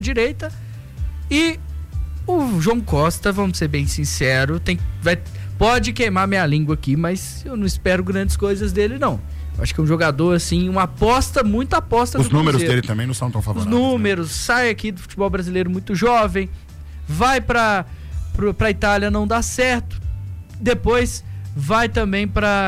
direita. E o João Costa, vamos ser bem sinceros, pode queimar minha língua aqui, mas eu não espero grandes coisas dele, não. Eu acho que é um jogador, assim, muita aposta Os do números Cruzeiro. dele também não são tão favoráveis. Os números, né? Sai aqui do futebol brasileiro muito jovem, vai pra Itália, não dá certo, depois vai também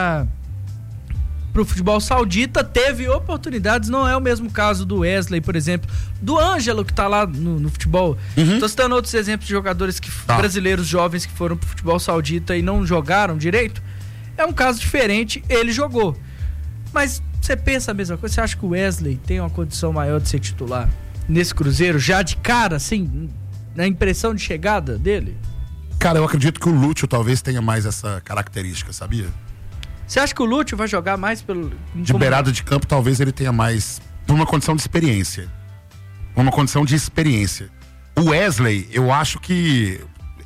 pro futebol saudita, teve oportunidades, não é o mesmo caso do Wesley, por exemplo, do Ângelo, que tá lá no futebol. Tô citando outros exemplos de jogadores brasileiros jovens que foram pro futebol saudita e não jogaram direito. É um caso diferente, ele jogou. Mas você pensa a mesma coisa? Você acha que o Wesley tem uma condição maior de ser titular nesse Cruzeiro, já de cara, assim, na impressão de chegada dele? Cara, eu acredito que o Lúcio talvez tenha mais essa característica, sabia? Você acha que o Lúcio vai jogar mais de beirada de campo, talvez ele tenha mais por uma condição de experiência. O Wesley, eu acho que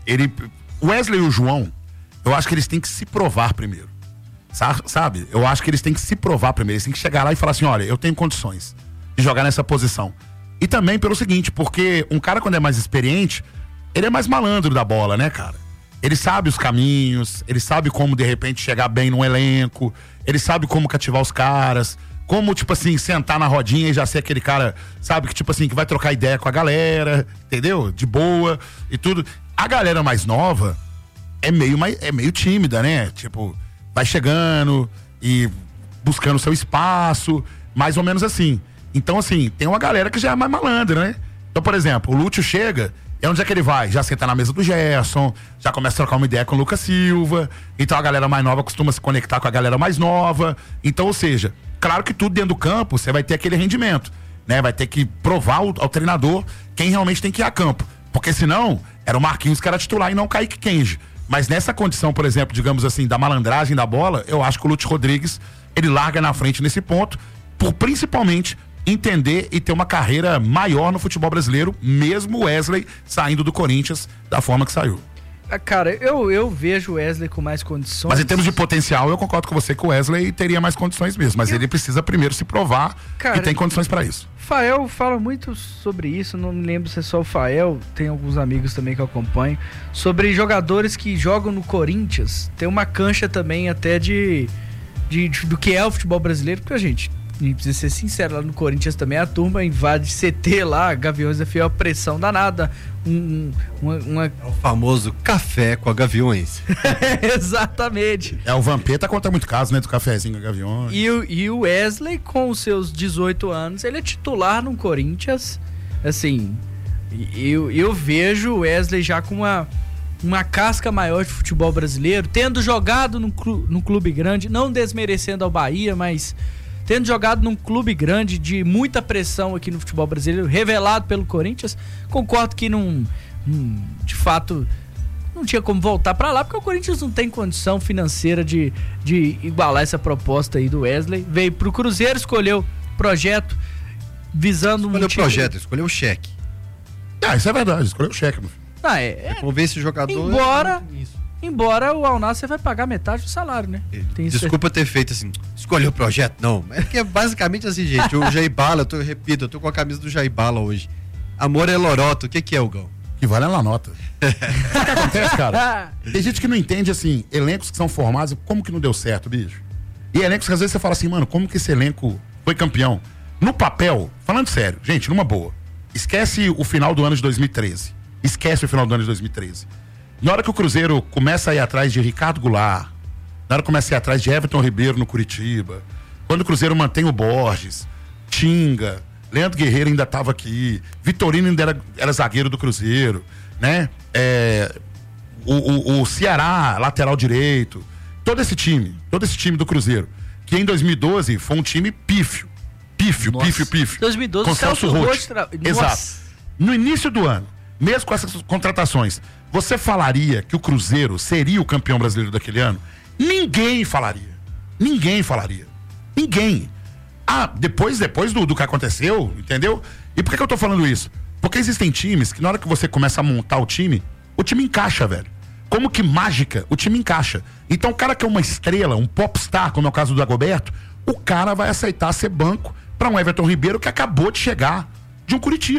o Wesley e o João, eu acho que eles têm que se provar primeiro. Sabe? Eu acho que eles têm que se provar primeiro. Eles têm que chegar lá e falar assim, olha, eu tenho condições de jogar nessa posição. E também pelo seguinte, porque um cara quando é mais experiente, ele é mais malandro da bola, né, cara? Ele sabe os caminhos, ele sabe como de repente chegar bem num elenco, ele sabe como cativar os caras, como, tipo assim, sentar na rodinha e já ser aquele cara, sabe, que tipo assim, que vai trocar ideia com a galera, entendeu? De boa e tudo. A galera mais nova é meio tímida, né? Tipo, vai chegando e buscando seu espaço, mais ou menos assim. Então, assim, tem uma galera que já é mais malandra, né? Então, por exemplo, o Lúcio chega, e onde é que ele vai? Já senta na mesa do Gerson, já começa a trocar uma ideia com o Lucas Silva. Então a galera mais nova costuma se conectar com a galera mais nova. Então, ou seja, claro que tudo dentro do campo, você vai ter aquele rendimento, né? Vai ter que provar ao treinador quem realmente tem que ir a campo. Porque senão, era o Marquinhos que era titular e não o Kaique Kenji. Mas nessa condição, por exemplo, digamos assim, da malandragem da bola, eu acho que o Lúcio Rodrigues, ele larga na frente nesse ponto, por principalmente entender e ter uma carreira maior no futebol brasileiro, mesmo o Wesley saindo do Corinthians da forma que saiu. Cara, eu vejo o Wesley com mais condições. Mas em termos de potencial, eu concordo com você que o Wesley teria mais condições mesmo, mas ele precisa primeiro se provar, cara, e tem condições para isso. Fael fala muito sobre isso, não me lembro se é só o Fael, tem alguns amigos também que eu acompanho, sobre jogadores que jogam no Corinthians, tem uma cancha também até do que é o futebol brasileiro, porque a gente precisa ser sincero, lá no Corinthians também a turma invade CT lá, Gaviões da Fiel, pressão danada. É o famoso café com a Gaviões. Exatamente. O Vampeta conta muito caso, né, do cafezinho com a Gaviões. E o Wesley, com os seus 18 anos, ele é titular no Corinthians. Assim, eu vejo o Wesley já com uma casca maior de futebol brasileiro, tendo jogado num clube grande, não desmerecendo ao Bahia, mas tendo jogado num clube grande de muita pressão aqui no futebol brasileiro, revelado pelo Corinthians. Concordo que de fato não tinha como voltar pra lá, porque o Corinthians não tem condição financeira de igualar essa proposta aí do Wesley. Veio pro Cruzeiro, escolheu projeto visando escolheu o cheque. Isso é verdade, escolheu o cheque, meu filho. Vamos ver esse jogador. Embora o Al Nassr vai pagar metade do salário, né? Desculpa ter feito assim, escolher o projeto, não. É que é basicamente assim, gente. O Jair Bala, eu tô com a camisa do Jair Bala hoje. Amor é loroto, o que é, Hugão? Que vale a nota. O que acontece, cara? Tem gente que não entende, assim, elencos que são formados, como que não deu certo, bicho? E elencos que às vezes você fala assim, mano, como que esse elenco foi campeão? No papel, falando sério, gente, numa boa, esquece o final do ano de 2013. Na hora que o Cruzeiro começa a ir atrás de Ricardo Goulart, na hora que começa a ir atrás de Everton Ribeiro no Curitiba, quando o Cruzeiro mantém o Borges, Tinga, Leandro Guerreiro ainda estava aqui, Vitorino ainda era zagueiro do Cruzeiro, né? O Ceará, lateral direito, todo esse time do Cruzeiro, que em 2012 foi um time pífio. 2012 com Celso Roth. Exato. No início do ano, mesmo com essas contratações, você falaria que o Cruzeiro seria o campeão brasileiro daquele ano? Ninguém falaria. Depois do que aconteceu, entendeu? E por que eu tô falando isso? Porque existem times que na hora que você começa a montar o time encaixa, velho. Como que mágica, o time encaixa. Então o cara que é uma estrela, um popstar, como é o caso do Dagoberto, o cara vai aceitar ser banco para um Everton Ribeiro que acabou de chegar de um Curitiba.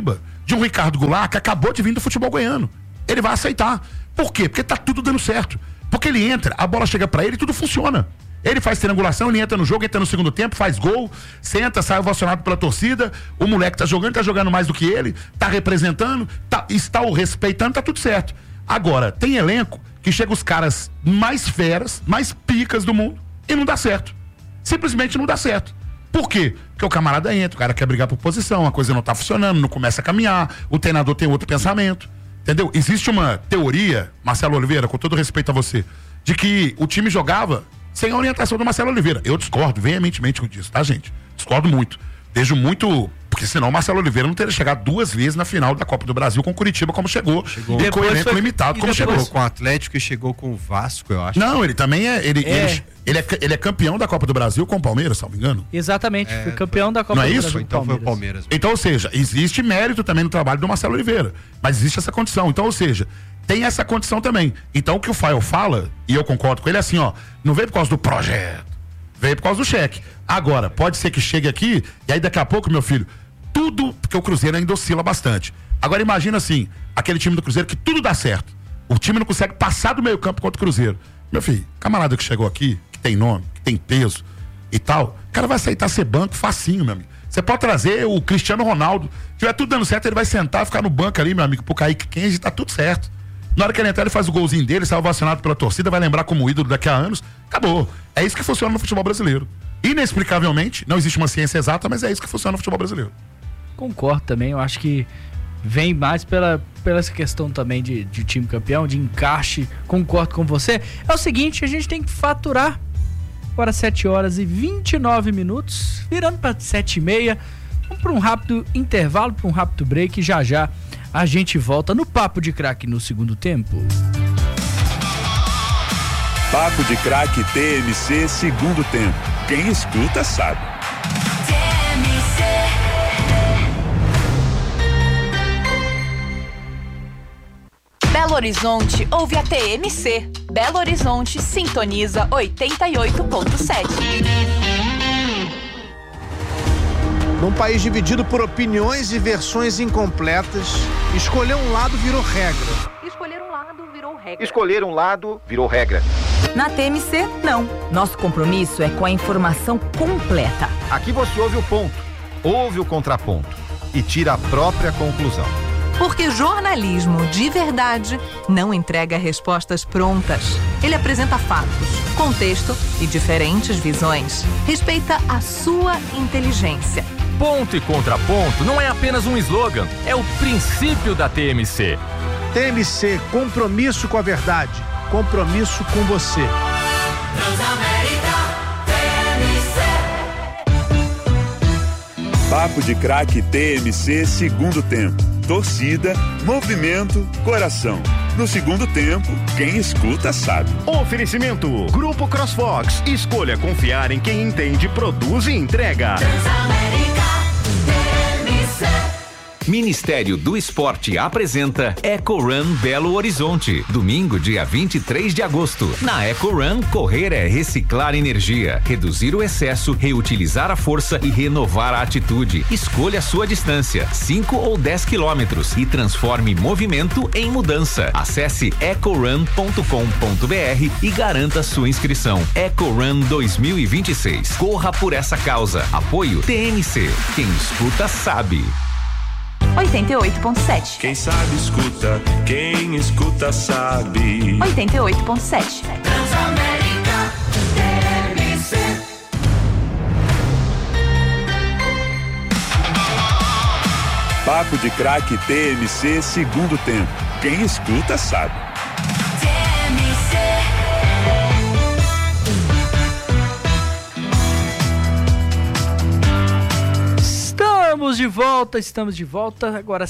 de um Ricardo Goulart que acabou de vir do futebol goiano. Ele vai aceitar. Por quê? Porque tá tudo dando certo. Porque ele entra, a bola chega pra ele e tudo funciona. Ele faz triangulação, ele entra no jogo, entra no segundo tempo, faz gol, senta, sai ovacionado pela torcida, o moleque tá jogando mais do que ele, tá representando, está o respeitando, tá tudo certo. Agora, tem elenco que chega os caras mais feras, mais picas do mundo e não dá certo. Simplesmente não dá certo. Por quê? Porque o camarada entra, o cara quer brigar por posição, a coisa não tá funcionando, não começa a caminhar, o treinador tem outro pensamento. Entendeu? Existe uma teoria, Marcelo Oliveira, com todo respeito a você, de que o time jogava sem a orientação do Marcelo Oliveira. Eu discordo veementemente disso, tá, gente? Discordo muito. Vejo muito... Porque senão o Marcelo Oliveira não teria chegado 2 vezes na final da Copa do Brasil com o Curitiba como chegou. E com o elenco limitado como chegou. Com o Atlético e chegou com o Vasco, eu acho. Não, ele também ele é campeão da Copa do Brasil com o Palmeiras, se não me engano. Exatamente, foi campeão da Copa do Brasil. Não é isso? Então foi o Palmeiras. Então, ou seja, existe mérito também no trabalho do Marcelo Oliveira. Mas existe essa condição. Então, ou seja, tem essa condição também. Então, o que o Fael fala, e eu concordo com ele, é assim, ó, não veio por causa do projeto, veio por causa do cheque. Agora, pode ser que chegue aqui, e aí daqui a pouco, meu filho, tudo, porque o Cruzeiro ainda oscila bastante. Agora imagina assim, aquele time do Cruzeiro que tudo dá certo. O time não consegue passar do meio campo contra o Cruzeiro. Meu filho, camarada que chegou aqui, que tem nome, que tem peso e tal, o cara vai aceitar ser banco facinho, meu amigo. Você pode trazer o Cristiano Ronaldo, se tiver tudo dando certo, ele vai sentar e ficar no banco ali, meu amigo, pro Kaique Kenji, tá tudo certo. Na hora que ele entrar, ele faz o golzinho dele, sai ovacionado pela torcida, vai lembrar como ídolo daqui a anos, acabou. É isso que funciona no futebol brasileiro. Inexplicavelmente, não existe uma ciência exata, mas é isso que funciona no futebol brasileiro. Concordo também, eu acho que vem mais pela essa questão também de time campeão, de encaixe. Concordo com você. É o seguinte, a gente tem que faturar agora 7h29, virando para 7h30. Vamos para um rápido intervalo, para um rápido break, e já a gente volta no Papo de Craque no segundo tempo. Papo de Craque TMC segundo tempo. Quem escuta sabe. Belo Horizonte ouve a TMC. Belo Horizonte sintoniza 88.7. Num país dividido por opiniões e versões incompletas, escolher um lado virou regra. Escolher um lado virou regra. Escolher um lado virou regra. Na TMC, não. Nosso compromisso é com a informação completa. Aqui você ouve o ponto, ouve o contraponto e tira a própria conclusão. Porque jornalismo de verdade não entrega respostas prontas. Ele apresenta fatos, contexto e diferentes visões. Respeita a sua inteligência. Ponto e contraponto não é apenas um slogan, é o princípio da TMC. TMC, compromisso com a verdade, compromisso com você. Papo de Craque TMC segundo tempo. Torcida, movimento, coração. No segundo tempo, quem escuta sabe. Oferecimento: Grupo CrossFox. Escolha confiar em quem entende, produz e entrega. Ministério do Esporte apresenta EcoRun Belo Horizonte. Domingo, dia 23 de agosto. Na EcoRun, correr é reciclar energia, reduzir o excesso, reutilizar a força e renovar a atitude. Escolha a sua distância, 5 ou 10 quilômetros, e transforme movimento em mudança. Acesse ecorun.com.br e garanta sua inscrição. EcoRun 2026. Corra por essa causa. Apoio TMC. Quem escuta sabe. 88.7. Quem sabe escuta, quem escuta sabe. 88.7. Transamérica TMC. Papo de Craque TMC segundo tempo. Quem escuta sabe. Estamos de volta, agora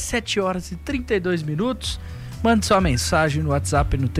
7h32. Mande sua mensagem no WhatsApp no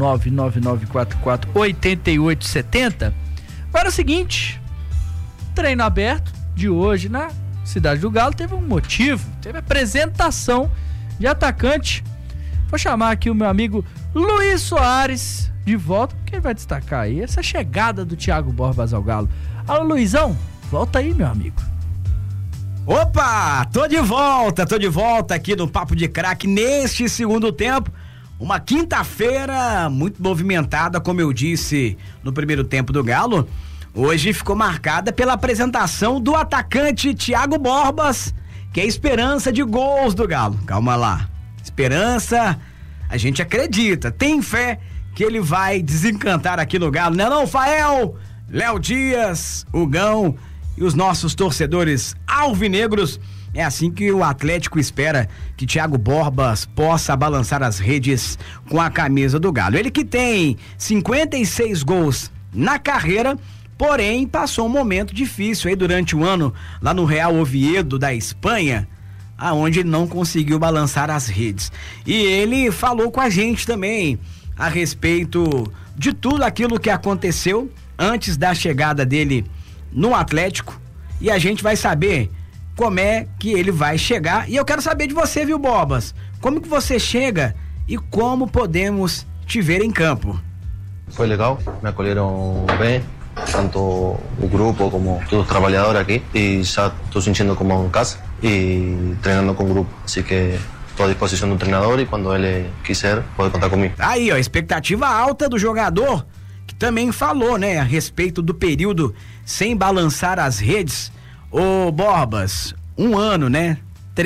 31999448870. Agora é o seguinte, treino aberto de hoje na Cidade do Galo teve um motivo, teve apresentação de atacante. Vou chamar aqui o meu amigo Luiz Soares de volta, porque ele vai destacar aí essa chegada do Thiago Borbas ao Galo. Alô, Luizão, volta aí, meu amigo. Opa, tô de volta aqui no Papo de Craque neste segundo tempo. Uma quinta-feira muito movimentada, como eu disse no primeiro tempo do Galo. Hoje ficou marcada pela apresentação do atacante Thiago Borbas, que é a esperança de gols do Galo. Calma lá. Esperança, a gente acredita, tem fé que ele vai desencantar aqui no Galo, né não, Fael? Léo Dias, Hugão e os nossos torcedores alvinegros. É assim que o Atlético espera que Thiago Borbas possa balançar as redes com a camisa do Galo. Ele que tem 56 gols na carreira, porém passou um momento difícil aí durante o ano lá no Real Oviedo da Espanha, aonde ele não conseguiu balançar as redes. E ele falou com a gente também a respeito de tudo aquilo que aconteceu antes da chegada dele no Atlético, e a gente vai saber como é que ele vai chegar. E eu quero saber de você, viu, Borbas? Como que você chega e como podemos te ver em campo? Foi legal, me acolheram bem, tanto o grupo como todos os trabalhadores aqui, e já estou sentindo como em casa e treinando com o grupo, assim que estou à disposição do treinador e quando ele quiser pode contar comigo. Aí, ó, expectativa alta do jogador, que também falou, né, a respeito do período sem balançar as redes. Ô Borbas, um ano, né?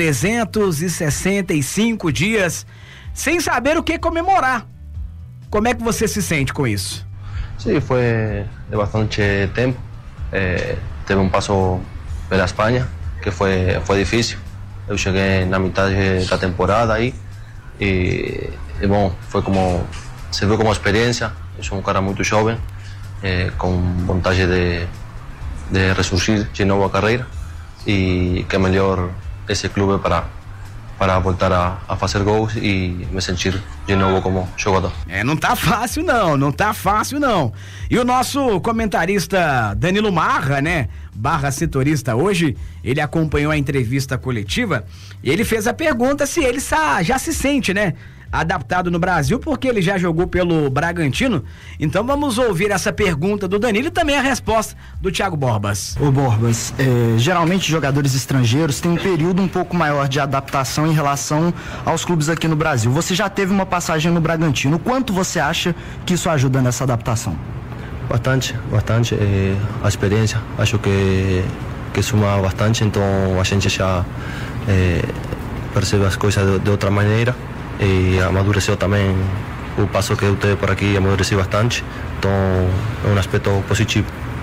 365 dias sem saber o que comemorar. Como é que você se sente com isso? Sim, foi de bastante tempo. Teve um passo pela Espanha que foi difícil. Eu cheguei na metade da temporada aí e bom, foi como se viu como experiência. Eu sou um cara muito jovem, com vontade de ressurgir de novo a carreira, e que é melhor esse clube para voltar a fazer gols e me sentir de novo como jogador. Não tá fácil não. E o nosso comentarista Danilo Marra, né, / setorista hoje, ele acompanhou a entrevista coletiva e ele fez a pergunta se ele já se sente, né, adaptado no Brasil, porque ele já jogou pelo Bragantino. Então vamos ouvir essa pergunta do Danilo e também a resposta do Thiago Borbas. Ô Borbas, geralmente jogadores estrangeiros têm um período um pouco maior de adaptação em relação aos clubes aqui no Brasil. Você já teve uma passagem no Bragantino, o quanto você acha que isso ajuda nessa adaptação? Bastante, a experiência, acho que suma bastante, então a gente já percebe as coisas de outra maneira. E amadureceu também o passo que eu tive por aqui, amadureceu bastante, então é um aspecto positivo.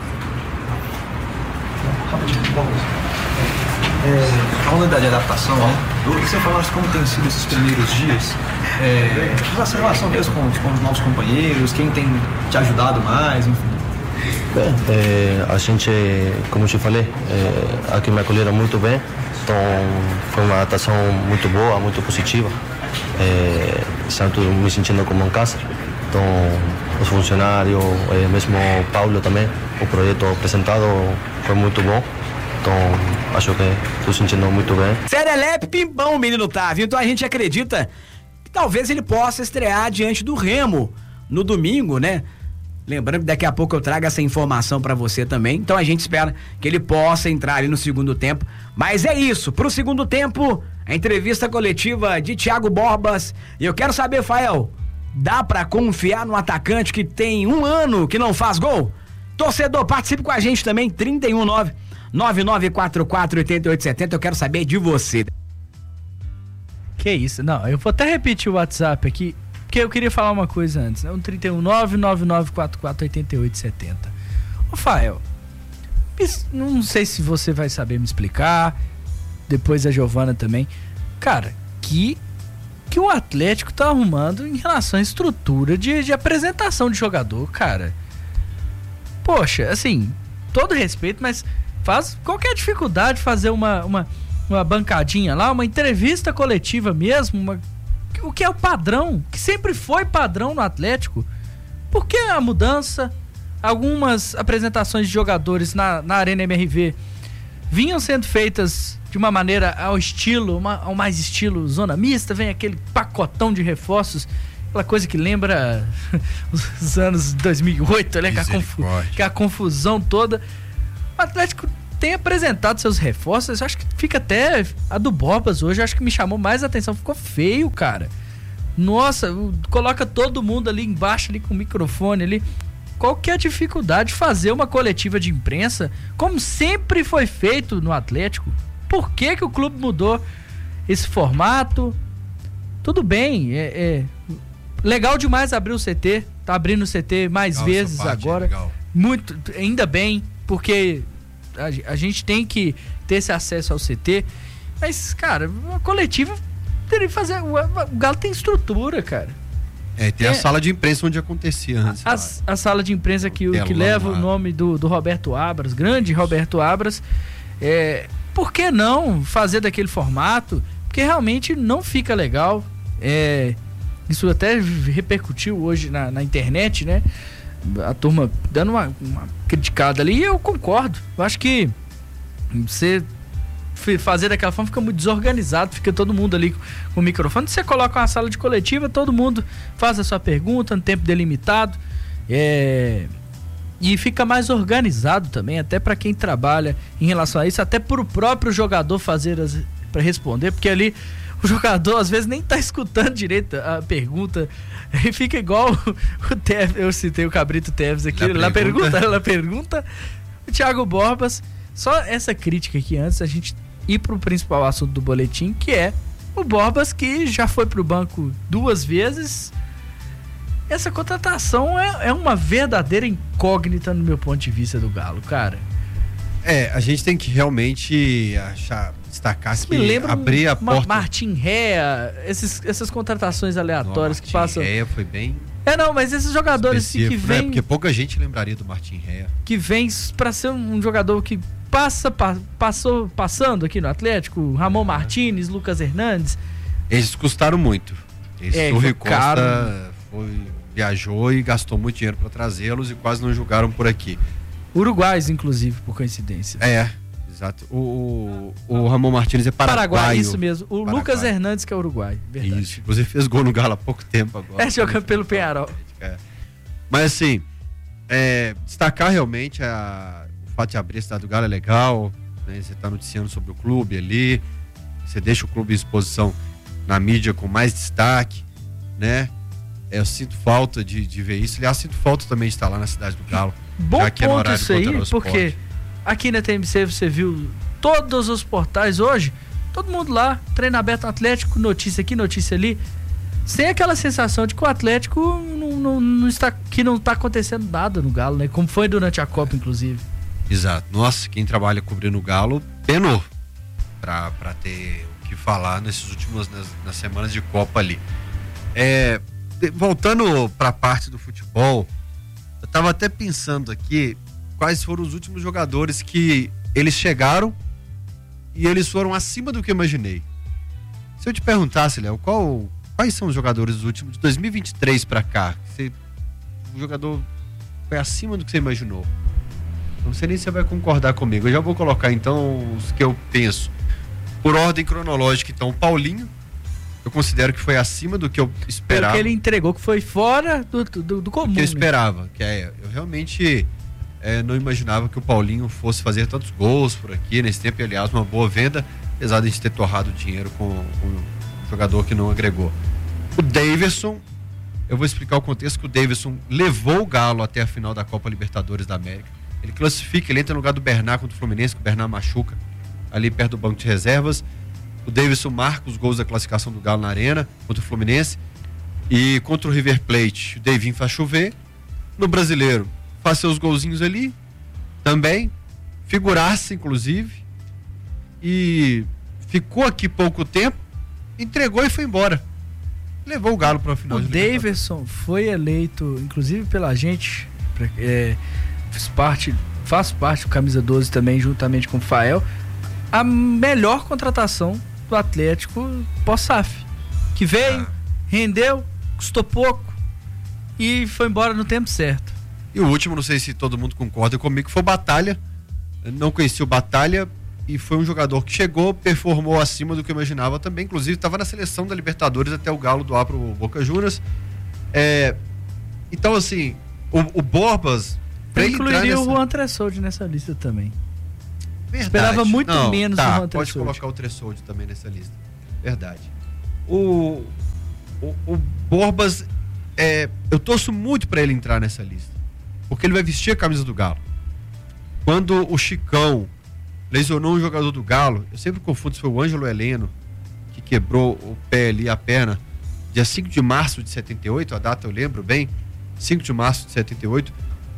Falando da adaptação, né? Eu queria que você falasse como tem sido esses primeiros dias, em relação mesmo com os novos companheiros, quem tem te ajudado mais, enfim. A gente, como eu te falei, aqui me acolheram muito bem, então foi uma adaptação muito boa, muito positiva. Já estou me sentindo como em casa, então os funcionários, mesmo o Paulo também, o projeto apresentado foi muito bom, então acho que estou sentindo muito bem. Serelepe pimpão o menino tá, viu? Então a gente acredita que talvez ele possa estrear diante do Remo no domingo, né? Lembrando que daqui a pouco eu trago essa informação pra você também, então a gente espera que ele possa entrar ali no segundo tempo. Mas é isso, pro segundo tempo, a entrevista coletiva de Thiago Borbas. E eu quero saber, Fael, dá pra confiar no atacante que tem um ano que não faz gol? Torcedor, participe com a gente também, 319-9944-8870, eu quero saber de você. Que isso, não, eu vou até repetir o WhatsApp aqui, porque eu queria falar uma coisa antes, né? 319-9944-8870. Ô, Fael, não sei se você vai saber me explicar, depois a Giovana também. Cara, que o Atlético tá arrumando em relação à estrutura de apresentação de jogador, cara. Poxa, assim, todo respeito, mas qual que é a dificuldade de fazer uma bancadinha lá, uma entrevista coletiva mesmo, o que é o padrão, que sempre foi padrão no Atlético? Por que a mudança? Algumas apresentações de jogadores na Arena MRV vinham sendo feitas de uma maneira ao mais estilo zona mista, vem aquele pacotão de reforços, aquela coisa que lembra os anos 2008, né? Com a confusão toda. O Atlético tem apresentado seus reforços. Eu acho que fica até a do Borbas hoje, acho que me chamou mais a atenção. Ficou feio, cara. Nossa, coloca todo mundo ali embaixo, ali com o microfone ali. Qual que é a dificuldade de fazer uma coletiva de imprensa como sempre foi feito no Atlético? Por que o clube mudou esse formato? Tudo bem, legal demais abrir o CT, tá abrindo o CT mais legal, vezes agora. Muito, ainda bem, porque a gente tem que ter esse acesso ao CT. Mas, cara, a coletiva teria que fazer. O Galo tem estrutura, cara. Tem a sala de imprensa onde acontecia antes. A sala de imprensa que leva o nome do Roberto Abras, grande Roberto Abras. Por que não fazer daquele formato? Porque realmente não fica legal. Isso até repercutiu hoje na internet, né? A turma dando uma criticada ali, e eu concordo. Eu acho que você fazer daquela forma fica muito desorganizado, fica todo mundo ali com o microfone. Você coloca uma sala de coletiva, todo mundo faz a sua pergunta no tempo delimitado, e fica mais organizado também, até para quem trabalha em relação a isso, até para o próprio jogador fazer para responder, porque ali o jogador às vezes nem tá escutando direito a pergunta e fica igual o Tevez. Eu citei o Cabrito Tevez aqui, ela pergunta o Thiago Borbas. Só essa crítica aqui antes a gente ir pro principal assunto do boletim, que é o Borbas, que já foi pro banco 2 vezes. Essa contratação é uma verdadeira incógnita no meu ponto de vista do Galo, cara. A gente tem que realmente destacar que abrir a porta. Martin Rea, essas contratações aleatórias que passam. Martin Rea foi bem. Não, mas esses jogadores que vêm. Porque pouca gente lembraria do Martin Rea. Que vem pra ser um jogador que passando aqui no Atlético, Ramon Martínez, Lucas Hernandes. Eles custaram muito. O Rui Costa viajou e gastou muito dinheiro para trazê-los e quase não jogaram por aqui. Uruguais, inclusive, por coincidência. Exato. O Ramon Martínez é paraguaio. Isso mesmo. O Paraguai. Lucas Hernandes, que é uruguaio. Verdade. Isso. Inclusive fez gol no Galo há pouco tempo agora. Jogando pelo Peñarol. Mas assim, destacar realmente o fato de abrir a cidade do Galo é legal, né? Você está noticiando sobre o clube ali, você deixa o clube em exposição na mídia com mais destaque, né? Eu sinto falta de ver isso. Aliás, sinto falta também de estar lá na cidade do Galo. Bom já que ponto isso aí, porque aqui na TMC você viu todos os portais hoje, todo mundo lá, treino aberto Atlético, notícia aqui, notícia ali, sem aquela sensação de que o Atlético não está acontecendo nada no Galo, né? Como foi durante a Copa, inclusive. Exato. Nossa, quem trabalha cobrindo o Galo penou pra ter o que falar nas semanas de Copa ali. Voltando pra parte do futebol, eu tava até pensando aqui quais foram os últimos jogadores que eles chegaram e eles foram acima do que eu imaginei. Se eu te perguntasse, Léo, quais são os jogadores dos últimos de 2023 pra cá? O jogador foi acima do que você imaginou. Eu não sei nem se você vai concordar comigo. Eu já vou colocar então os que eu penso. Por ordem cronológica, então, o Paulinho, eu considero que foi acima do que eu esperava. Porque ele entregou que foi fora do comum. Que eu esperava. Eu realmente não imaginava que o Paulinho fosse fazer tantos gols por aqui nesse tempo. E, aliás, uma boa venda, apesar de a gente ter torrado dinheiro com um jogador que não agregou. O Daverson, eu vou explicar o contexto, que o Daverson levou o Galo até a final da Copa Libertadores da América. Ele classifica, ele entra no lugar do Bernard contra o Fluminense, que o Bernard machuca, ali perto do banco de reservas. O Daverson marca os gols da classificação do Galo na Arena contra o Fluminense. E contra o River Plate, o Davinho faz chover. No Brasileiro, faz seus golzinhos ali também. Figuraça, inclusive. E ficou aqui pouco tempo, entregou e foi embora. Levou o Galo para a final. O Daverson foi eleito, inclusive pela gente, faço parte do Camisa 12 também, juntamente com o Fael, a melhor contratação do Atlético pós-SAF, que veio, rendeu, custou pouco e foi embora no tempo certo. E o último, não sei se todo mundo concorda comigo, foi o Batalha. Eu não conheci o Batalha e foi um jogador que chegou, performou acima do que eu imaginava também, inclusive estava na seleção da Libertadores até o Galo doar pro Boca Juniors. Então assim, o Borbas, incluiria o Juan Tressoldi nessa lista também. Esperava muito Não, menos tá, do Juan pode Tressoldi. colocar o Tressoldi também nessa lista. Verdade. O Borbas, eu torço muito para ele entrar nessa lista, porque ele vai vestir a camisa do Galo. Quando o Chicão lesionou um jogador do Galo, eu sempre confundo se foi o Ângelo Heleno que quebrou o pé ali, a perna, dia 5 de março de 78, a data eu lembro bem, 5 de março de 78,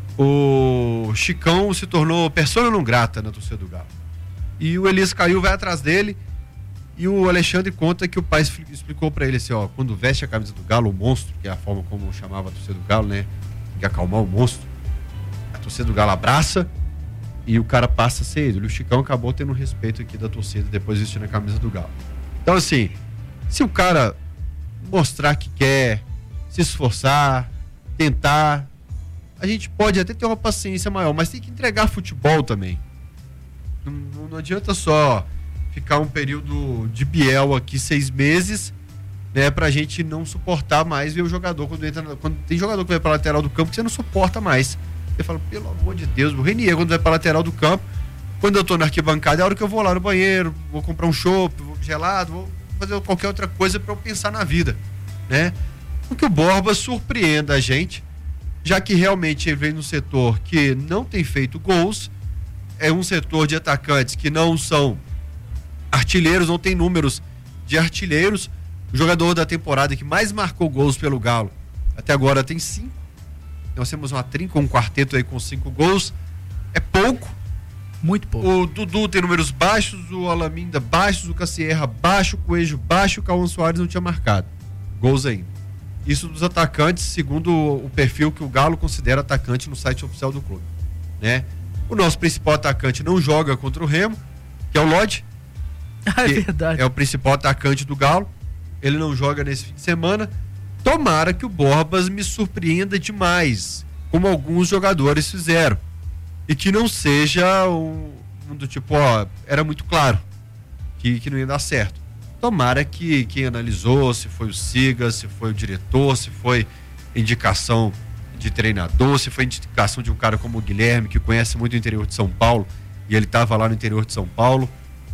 o Chicão se tornou persona não grata na torcida do Galo. E o Elias caiu, vai atrás dele, e o Alexandre conta que o pai explicou pra ele assim, ó, quando veste a camisa do Galo, o monstro, que é a forma como chamava a torcida do Galo, né, tem que acalmar o monstro, a torcida do Galo abraça e o cara passa a ser ele. O Chicão acabou tendo respeito aqui da torcida depois vestindo a camisa do Galo. Então assim, se o cara mostrar que quer, se esforçar, tentar, a gente pode até ter uma paciência maior, mas tem que entregar futebol também. Não adianta só ficar um período de Biel aqui 6 meses, né, pra gente não suportar mais ver o jogador quando tem jogador que vai pra lateral do campo que você não suporta mais. Você fala, pelo amor de Deus, o Renier quando vai pra lateral do campo, quando eu tô na arquibancada é a hora que eu vou lá no banheiro, vou comprar um chopp, vou gelado, vou fazer qualquer outra coisa pra eu pensar na vida, né? Porque o Borba surpreenda a gente, já que realmente ele vem no setor que não tem feito gols, é um setor de atacantes que não são artilheiros, não tem números de artilheiros. O jogador da temporada que mais marcou gols pelo Galo até agora tem 5. Nós temos uma trinca, um quarteto aí com 5 gols. É pouco. Muito pouco. O Dudu tem números baixos, o Alaminda baixos, o Cassierra baixo, o Coelho baixo, o Cauã Soares não tinha marcado gols ainda. Isso dos atacantes, segundo o perfil que o Galo considera atacante no site oficial do clube, né? O nosso principal atacante não joga contra o Remo, que é o Lodge. É verdade. É o principal atacante do Galo. Ele não joga nesse fim de semana. Tomara que o Borbas me surpreenda demais, como alguns jogadores fizeram. E que não seja um do tipo, ó, era muito claro que não ia dar certo. Tomara que quem analisou, se foi o Siga, se foi o diretor, se foi indicação de treinador, se foi indicação de um cara como o Guilherme, que conhece muito o interior de São Paulo, e ele estava lá no interior de São Paulo,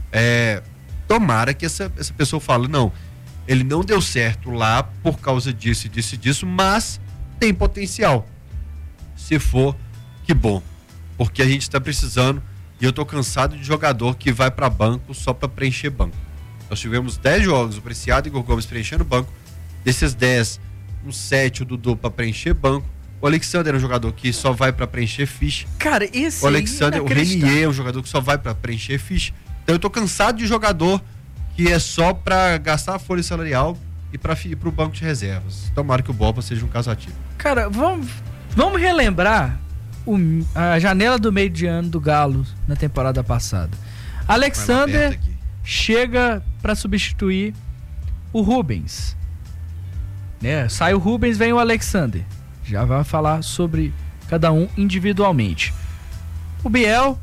tomara que essa pessoa fale, não, ele não deu certo lá por causa disso e disso, mas tem potencial. Se for, que bom, porque a gente está precisando, e eu tô cansado de jogador que vai para banco só para preencher banco. Nós tivemos 10 jogos, o Preciado e o Igor Gomes preenchendo banco, desses 10, uns 7 o Dudu para preencher banco. O Alexander é um jogador que só vai para preencher ficha. Cara, esse o Alexander, o Renier é um jogador que só vai para preencher ficha. Então eu tô cansado de jogador que é só para gastar a folha salarial e para ir pro banco de reservas. Tomara que o Boba seja um caso ativo. Cara, vamos relembrar a janela do meio de ano do Galo na temporada passada. Alexander chega para substituir o Rubens, né? Sai o Rubens, vem o Alexander. Já vai falar sobre cada um individualmente. O Biel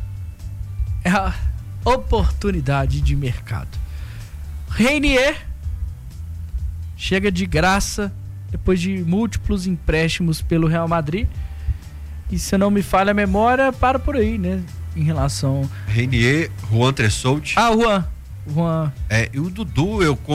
é a oportunidade de mercado. Renier chega de graça depois de múltiplos empréstimos pelo Real Madrid. E se não me falha a memória, para por aí, né? Em relação... Renier, Juan Tressoldi. Juan. E o Dudu,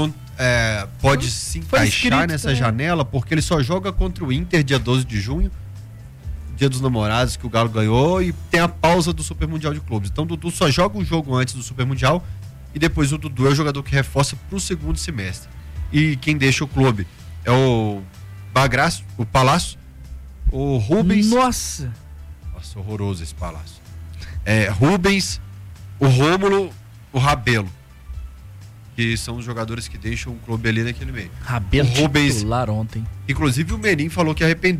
pode se encaixar nessa janela, porque ele só joga contra o Inter dia 12 de junho, dia dos namorados que o Galo ganhou, e tem a pausa do Super Mundial de Clubes. Então o Dudu só joga um jogo antes do Super Mundial, e depois o Dudu é o jogador que reforça pro segundo semestre. E quem deixa o clube é o Bagrácio, o Palácio, o Rubens. Nossa, horroroso esse Palácio. Rubens, o Rômulo, o Rabelo, que são os jogadores que deixam o clube ali naquele meio. Rabelo titular ontem. Inclusive o Menin falou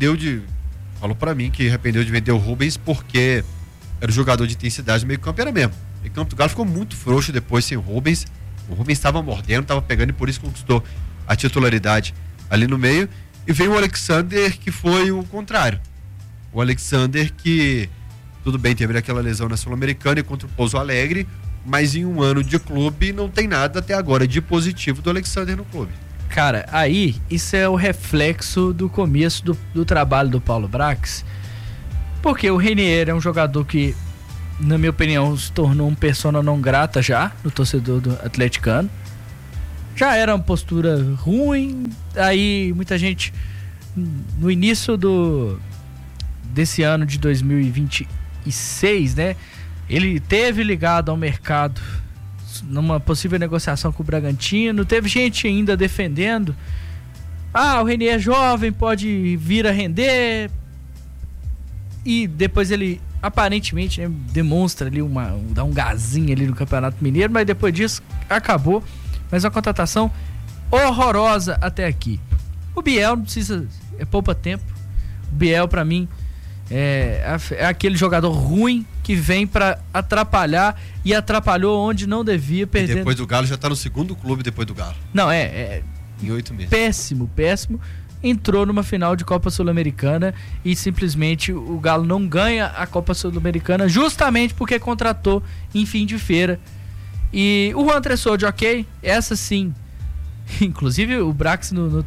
pra mim que arrependeu de vender o Rubens porque era o jogador de intensidade do meio campo, era mesmo. O meio campo do Galo ficou muito frouxo depois sem o Rubens. O Rubens estava mordendo, estava pegando e por isso conquistou a titularidade ali no meio. E veio o Alexander, que foi o contrário. O Alexander que, tudo bem, teve aquela lesão na Sul-Americana e contra o Pouso Alegre, mas em um ano de clube não tem nada até agora de positivo do Alexander no clube. Cara, aí isso é o reflexo do começo do trabalho do Paulo Brax, porque o Renier é um jogador que na minha opinião, se tornou um persona não grata já no torcedor do atleticano. Já era uma postura ruim, aí muita gente, no início desse ano de 2026, né, ele teve ligado ao mercado numa possível negociação com o Bragantino, teve gente ainda defendendo, o Renier é jovem, pode vir a render, e depois ele aparentemente, né, demonstra ali dá um gazinho ali no Campeonato Mineiro, mas depois disso acabou. Mas uma contratação horrorosa até aqui. O Biel não precisa, poupa tempo. O Biel, pra mim, é aquele jogador ruim que vem pra atrapalhar e atrapalhou onde não devia, perder. E depois do Galo já tá no segundo clube depois do Galo. Não, em 8 meses. Péssimo. Entrou numa final de Copa Sul-Americana e simplesmente o Galo não ganha a Copa Sul-Americana justamente porque contratou em fim de feira. E o Juan Tressoldi, ok, essa sim. Inclusive o Brax no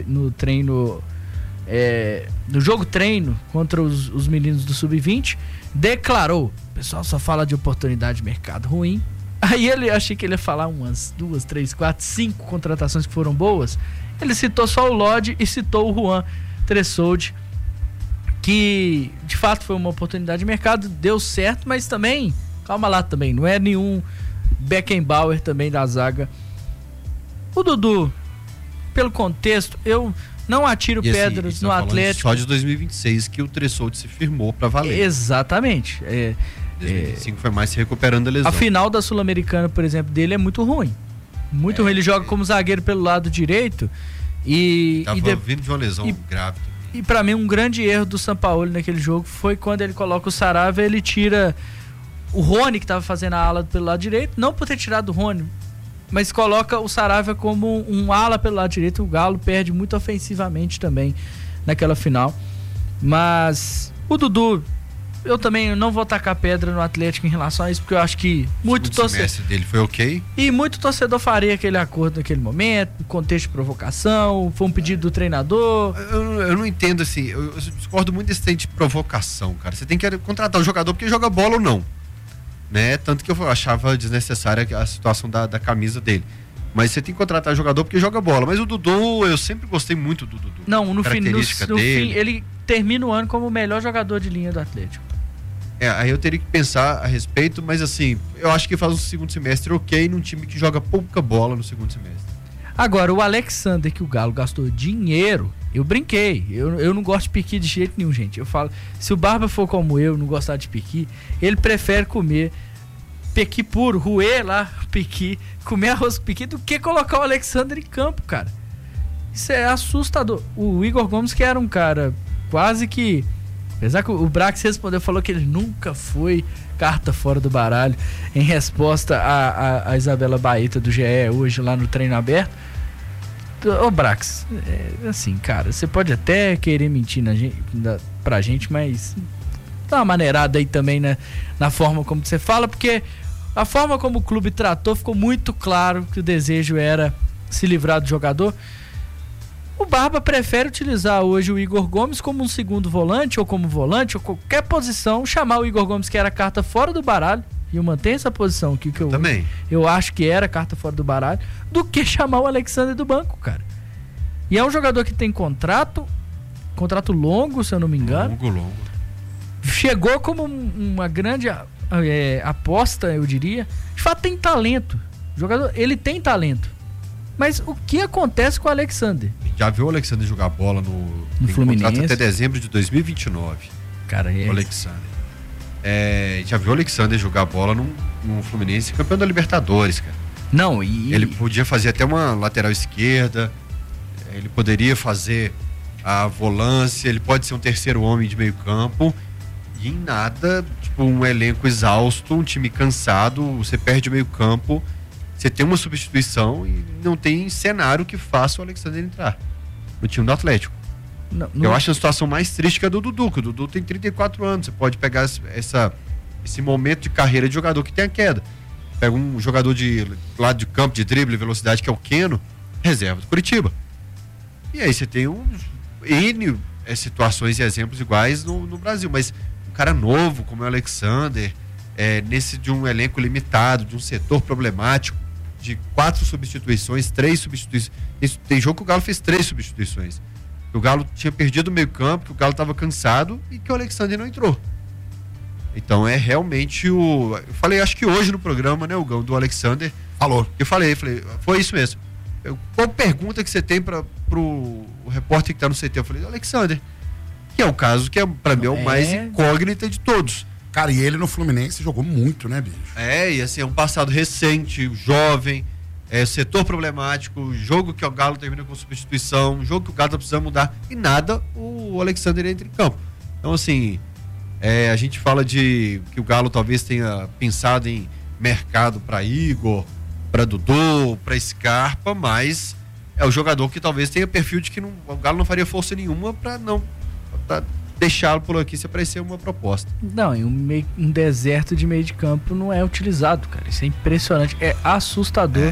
jogo treino contra os meninos do Sub-20 declarou: o pessoal só fala de oportunidade de mercado ruim. Aí achei que ele ia falar umas 2, 3, 4, 5 contratações que foram boas. Ele citou só o Lodge e citou o Juan Tressoldi, que de fato foi uma oportunidade de mercado, deu certo, mas também, calma lá também, não é nenhum Beckenbauer também da zaga. O Dudu, pelo contexto, eu não atiro pedras no Atlético. Só de 2026 que o Tressoldi se firmou pra valer. Exatamente. 2025 foi mais se recuperando a lesão. A final da Sul-Americana, por exemplo, dele é muito ruim. Muito ruim. Ele joga como zagueiro pelo lado direito e vindo de uma lesão grave. E pra mim um grande erro do Sampaoli naquele jogo foi quando ele coloca o Saravia, ele tira o Rony, que tava fazendo a ala pelo lado direito, não por ter tirado o Rony, mas coloca o Saravia como um ala pelo lado direito. O Galo perde muito ofensivamente também naquela final. Mas o Dudu, eu também não vou tacar pedra no Atlético em relação a isso, porque eu acho que muito torcedor. O semestre dele foi ok. E muito torcedor faria aquele acordo naquele momento, contexto de provocação, foi um pedido do treinador. Eu não entendo assim, eu discordo muito desse tempo de provocação, cara. Você tem que contratar o jogador porque joga bola ou não, né? Tanto que eu achava desnecessária a situação da camisa dele. Mas você tem que contratar o jogador porque joga bola. Mas o Dudu, eu sempre gostei muito do Dudu. Não, no fim, ele termina o ano como o melhor jogador de linha do Atlético. Aí eu teria que pensar a respeito, mas assim, eu acho que faz um segundo semestre ok num time que joga pouca bola no segundo semestre. Agora, o Alexander, que o Galo gastou dinheiro, eu brinquei. Eu não gosto de piqui de jeito nenhum, gente. Eu falo, se o Barba for como eu, não gostar de piqui, ele prefere comer pequi puro, roer lá, piqui, comer arroz com piqui, do que colocar o Alexander em campo, cara. Isso é assustador. O Igor Gomes, que era um cara quase que... Apesar que o Brax respondeu, falou que ele nunca foi carta fora do baralho, em resposta a Isabela Baeta do GE hoje lá no treino aberto. Ô Brax, assim, cara, você pode até querer mentir pra gente, mas dá uma maneirada aí também, né, na forma como você fala, porque a forma como o clube tratou ficou muito claro que o desejo era se livrar do jogador. O Barba prefere utilizar hoje o Igor Gomes como um segundo volante, ou como volante, ou qualquer posição, chamar o Igor Gomes, que era carta fora do baralho, e eu mantenho essa posição aqui, que eu acho que era carta fora do baralho, do que chamar o Alexander do banco, cara. E é um jogador que tem contrato longo, se eu não me engano. Longo. Chegou como uma grande aposta, eu diria. De fato, tem talento. O jogador, ele tem talento. Mas o que acontece com o Alexander? Já viu o Alexander jogar bola no Fluminense até dezembro de 2029. Cara, o Alexander. Já viu o Alexander jogar bola no Fluminense, campeão da Libertadores, cara. Não, ele podia fazer até uma lateral esquerda, ele poderia fazer a volância, ele pode ser um terceiro homem de meio campo, e em nada, tipo, um elenco exausto, um time cansado, você perde o meio campo, você tem uma substituição e não tem cenário que faça o Alexander entrar no time do Atlético. Eu acho a situação mais triste que a do Dudu, que o Dudu tem 34 anos, você pode pegar esse momento de carreira de jogador que tem a queda. Pega um jogador de lado de campo, de drible, velocidade, que é o Keno, reserva do Curitiba. E aí você tem N situações e exemplos iguais no Brasil, mas um cara novo como é o Alexander, nesse de um elenco limitado, de um setor problemático, de 4 substituições, 3 substituições. Tem jogo que o Galo fez 3 substituições. O Galo tinha perdido o meio campo, que o Galo estava cansado e que o Alexander não entrou. Então é realmente eu falei, acho que hoje no programa, né, Hugão, do Alexander. Falou. Eu falei, foi isso mesmo. Qual pergunta que você tem pro repórter que tá no CT? Eu falei, Alexander, que é o caso que pra mim é o mais incógnita de todos. Cara, e ele no Fluminense jogou muito, né, bicho? E assim, é um passado recente, jovem, setor problemático, jogo que o Galo termina com substituição, jogo que o Galo tá precisando mudar, e nada, o Alexander entra em campo. Então, assim, a gente fala de que o Galo talvez tenha pensado em mercado para Igor, para Dudu, para Scarpa, mas é o jogador que talvez tenha perfil de que o Galo não faria força nenhuma para deixá-lo por aqui se aparecer uma proposta. Não, e um deserto de meio de campo não é utilizado, cara. Isso é impressionante, é assustador.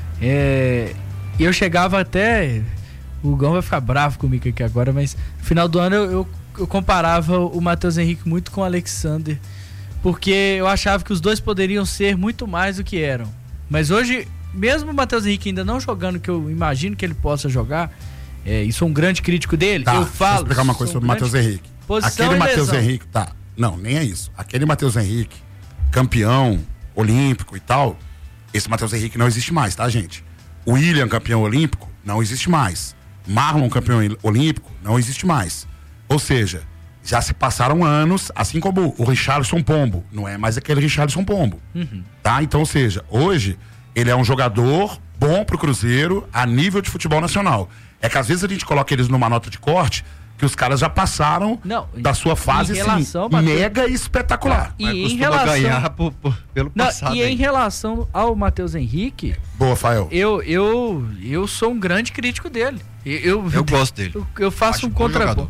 Eu chegava até, o Gão vai ficar bravo comigo aqui agora, mas no final do ano eu comparava o Matheus Henrique muito com o Alexander, porque eu achava que os dois poderiam ser muito mais do que eram. Mas hoje, mesmo o Matheus Henrique ainda não jogando, que eu imagino que ele possa jogar, e sou um grande crítico dele, eu falo... Deixa eu explicar uma coisa sobre o Matheus Henrique. Aquele Matheus Henrique, não, nem é isso. Aquele Matheus Henrique, campeão olímpico e tal, esse Matheus Henrique não existe mais, tá, gente? O William, campeão olímpico, não existe mais. Marlon, campeão olímpico, não existe mais. Ou seja, já se passaram anos, assim como o Richarlison Pombo, não é mais aquele Richarlison Pombo. Tá? Então, ou seja, hoje ele é um jogador bom pro Cruzeiro a nível de futebol nacional. É que às vezes a gente coloca eles numa nota de corte que os caras já passaram da sua fase assim, mega espetacular. E em relação ganhar pelo passado. E em relação ao Matheus Henrique, boa, Fael. Eu sou um grande crítico dele. Eu gosto dele. Eu faço um contraponto.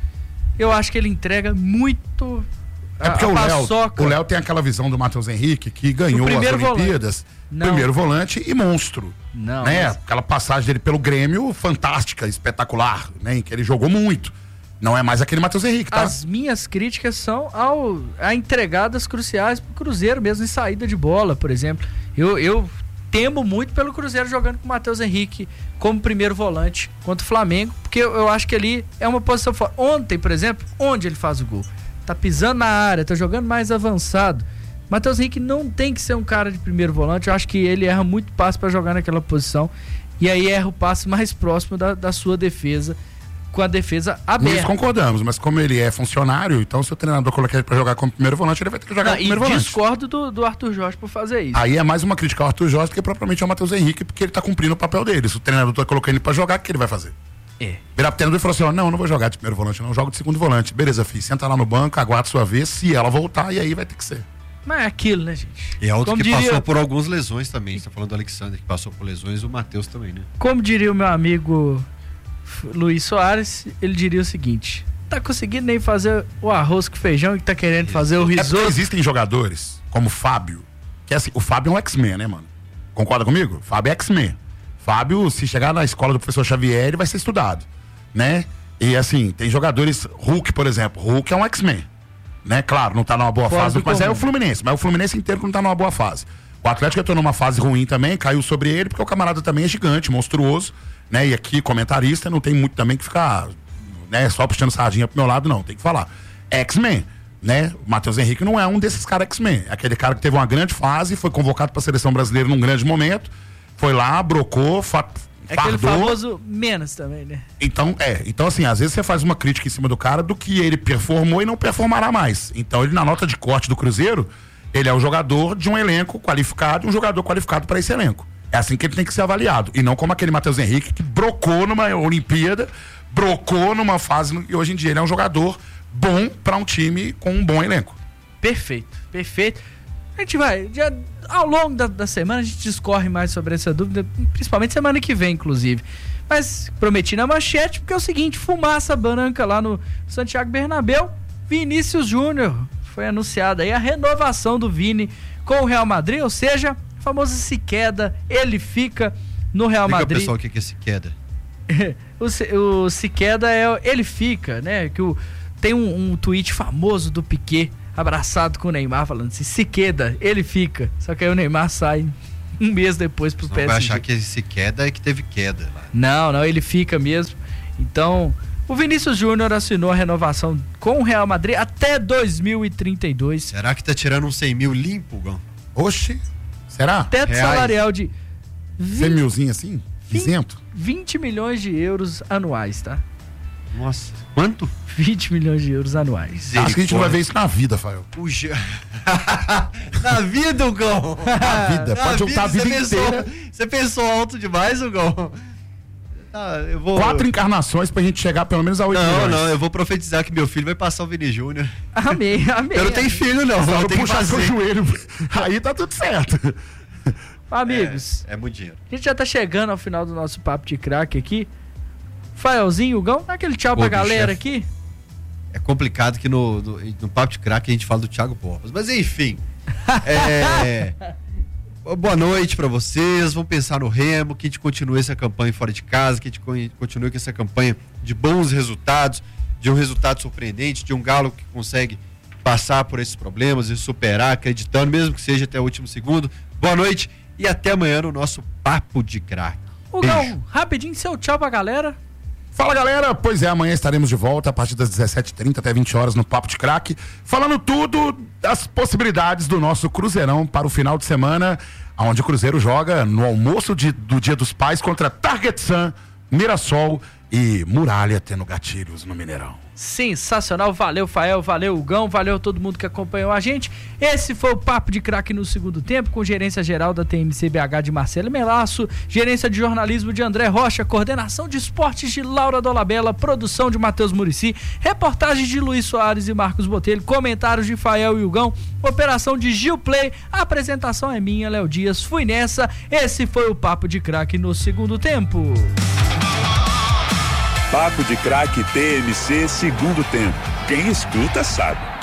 Eu acho que ele entrega muito. É porque o Léo tem aquela visão do Matheus Henrique que ganhou as Olimpíadas, primeiro volante e monstro. Não, né? Aquela passagem dele pelo Grêmio, fantástica, espetacular, né? Em que ele jogou muito. Não é mais aquele Matheus Henrique, tá? As minhas críticas são a entregadas cruciais pro Cruzeiro mesmo, em saída de bola, por exemplo. Eu temo muito pelo Cruzeiro jogando com o Matheus Henrique como primeiro volante contra o Flamengo, porque eu acho que ali é uma posição forte. Ontem, por exemplo, onde ele faz o gol? Tá pisando na área, tá jogando mais avançado. Matheus Henrique não tem que ser um cara de primeiro volante. Eu acho que ele erra muito passe para jogar naquela posição. E aí erra o passe mais próximo da sua defesa, com a defesa aberta. Nós concordamos, mas como ele é funcionário, então se o treinador colocar ele pra jogar como primeiro volante, ele vai ter que jogar como primeiro volante. Discordo do Arthur Jorge por fazer isso. Aí é mais uma crítica ao Arthur Jorge do que propriamente ao Matheus Henrique, porque ele tá cumprindo o papel dele. Se o treinador tá colocando ele pra jogar, o que ele vai fazer? Virar pro treinador e falou assim, não vou jogar de primeiro volante, não, jogo de segundo volante. Beleza, filho, senta lá no banco, aguarda sua vez, se ela voltar, e aí vai ter que ser. Mas é aquilo, né, gente? E é outro que passou por algumas lesões também. Você tá falando do Alexander, que passou por lesões, o Matheus também, né? Como diria o meu amigo Luiz Soares, ele diria o seguinte: tá conseguindo nem fazer o arroz com feijão e tá querendo fazer o risoto. Existem jogadores, como o Fábio, que assim, o Fábio é um X-Men, né, mano? Concorda comigo? Fábio é X-Men. Fábio, se chegar na escola do professor Xavier, ele vai ser estudado, né? E assim, tem jogadores, Hulk, por exemplo. Hulk é um X-Men, né? Claro, não tá numa boa fase, mas é o Fluminense. Mas o Fluminense inteiro não tá numa boa fase. O Atlético entrou numa fase ruim também, caiu sobre ele, porque o camarada também é gigante, monstruoso, né? E aqui, comentarista, não tem muito também que ficar, né? Só puxando sardinha pro meu lado, não. Tem que falar. X-Men, né? O Matheus Henrique não é um desses caras X-Men. É aquele cara que teve uma grande fase, foi convocado pra seleção brasileira num grande momento, foi lá, brocou, é aquele famoso menos também, né? Então assim, às vezes você faz uma crítica em cima do cara do que ele performou e não performará mais. Então ele, na nota de corte do Cruzeiro, ele é o jogador de um elenco qualificado, um jogador qualificado para esse elenco. É assim que ele tem que ser avaliado. E não como aquele Matheus Henrique que brocou numa Olimpíada, brocou numa fase, e hoje em dia ele é um jogador bom para um time com um bom elenco. Perfeito. A gente vai, ao longo da semana a gente discorre mais sobre essa dúvida, principalmente semana que vem, inclusive. Mas prometi na manchete, porque é o seguinte: fumaça branca lá no Santiago Bernabéu. Vinícius Júnior, foi anunciada aí a renovação do Vini com o Real Madrid, ou seja, o famoso se queda, ele fica no Real Madrid. Pessoal, o que é se queda? o se queda ele fica, né? Que tem um tweet famoso do Piquet abraçado com o Neymar, falando assim, se queda, ele fica. Só que aí o Neymar sai um mês depois pro PSG. Vai achar que se queda é que teve queda lá. Não, ele fica mesmo. Então, o Vinícius Júnior assinou a renovação com o Real Madrid até 2032. Será que tá tirando uns 100 mil limpo, Gão? Oxi, será? Teto salarial de 100 milzinho assim? Isento? 20 milhões de euros anuais, tá? Nossa, quanto? 20 milhões de euros anuais. Acho que a gente não vai ver isso na vida, Fael. Na vida, Gão? Na vida, pode juntar a vida inteira. Você pensou alto demais, Gão? Eu vou... 4 encarnações pra gente chegar pelo menos a 8 milhões. Não, eu vou profetizar que meu filho vai passar o Vini Júnior. Amém. Eu não tenho filho, não. Só eu não tenho puxar que seu fazer. joelho. Aí tá tudo certo. Amigos. É muito dinheiro. A gente já tá chegando ao final do nosso papo de craque aqui. Faelzinho, Gão, dá aquele tchau pra galera aqui. É complicado que no papo de craque a gente fala do Thiago Porras. Mas enfim. Boa noite pra vocês. Vamos pensar no Remo, que a gente continue essa campanha fora de casa, que a gente continue com essa campanha de bons resultados, de um resultado surpreendente, de um Galo que consegue passar por esses problemas e superar, acreditando, mesmo que seja até o último segundo. Boa noite e até amanhã no nosso Papo de Craque. Ô, Gão, rapidinho, seu tchau pra galera. Fala, galera, pois é, amanhã estaremos de volta a partir das 17h30 até 20 horas no Papo de Craque, falando tudo das possibilidades do nosso Cruzeirão para o final de semana, onde o Cruzeiro joga no almoço do Dia dos Pais contra Target Sun, Mirassol e Muralha, tendo gatilhos no Mineirão. Sensacional, valeu Fael, valeu Gão, valeu todo mundo que acompanhou a gente. Esse foi o Papo de Craque no segundo tempo, com gerência geral da TMC-BH de Marcelo Melasso, gerência de jornalismo de André Rocha, coordenação de esportes de Laura Dolabella, produção de Matheus Muricy, reportagens de Luiz Soares e Marcos Botelho, comentários de Fael e o Gão, operação de Gil Play, a apresentação é minha, Léo Dias, fui nessa. Esse foi o Papo de Craque no segundo tempo. Papo de Craque TMC segundo tempo. Quem escuta sabe.